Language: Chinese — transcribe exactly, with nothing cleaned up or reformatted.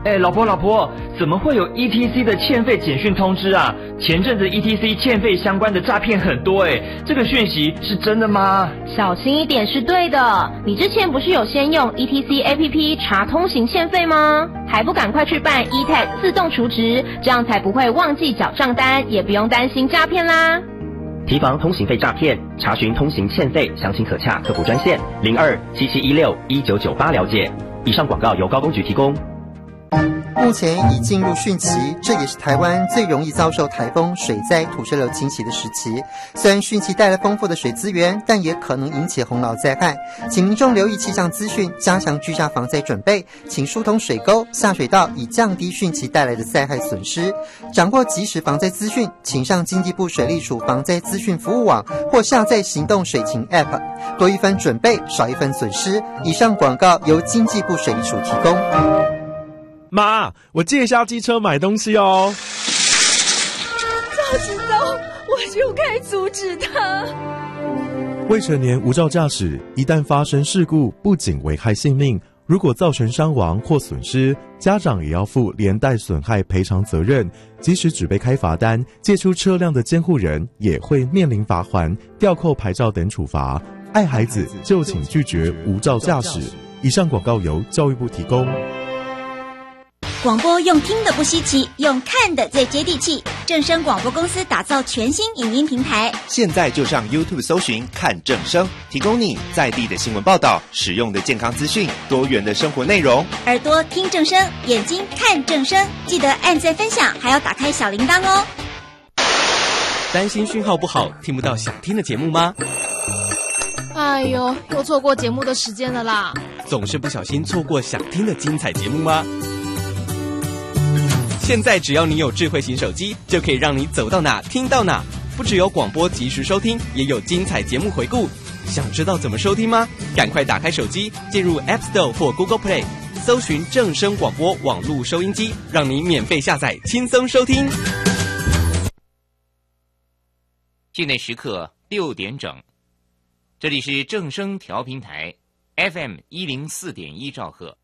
哎，老婆老婆，怎么会有 E T C 的欠费简讯通知啊？前阵子 E T C 欠费相关的诈骗很多哎，这个讯息是真的吗？ 小心一点是对的。你之前不是有先用 E T C A P P 查通行欠费吗？还不赶快去办 E T A G 自动储值，这样才不会忘记缴账单，也不用担心诈骗啦。 提防通行费诈骗，查询通行欠费详情可洽客服专线零二七七一六一九九八了解。以上广告由高工局提供。 目前已进入汛期，这也是台湾最容易遭受台风、水灾、土石流侵袭的时期。虽然汛期带来丰富的水资源，但也可能引起洪涝灾害，请民众留意气象资讯，加强居家防灾准备，请疏通水沟、下水道，以降低汛期带来的灾害损失。掌握即时防灾资讯，请上经济部水利署防灾资讯服务网或下载行动水情 App， 多一分准备，少一分损失。以上广告由经济部水利署提供。 妈，我借一下机车买东西哦。 早知道我就该阻止他。 未成年无照驾驶，一旦发生事故，不仅危害性命，如果造成伤亡或损失，家长也要负连带损害赔偿责任。即使只被开罚单，借出车辆的监护人也会面临罚锾、吊扣牌照等处罚。爱孩子就请拒绝无照驾驶。以上广告由教育部提供。 广播用听的不稀奇，用看的最接地气。正声广播公司打造全新影音平台， 现在就上 YouTube 搜寻看正声，提供你在地的新闻报道、实用的健康资讯、多元的生活内容。 耳朵听正声，眼睛看正声，记得按赞分享，还要打开小铃铛哦。 担心讯号不好，听不到想听的节目吗？ 哎呦，又错过节目的时间了啦！ 总是不小心错过想听的精彩节目吗？现在只要你有智慧型手机，就可以让你走到哪听到哪。不只有广播及时收听，也有精彩节目回顾。想知道怎么收听吗？赶快打开手机，进入 App Store 或 Google Play， 搜寻正声广播网络收音机，让你免费下载，轻松收听。 现在时刻六点整，这里是正声调频台 F M 一零四点一兆赫。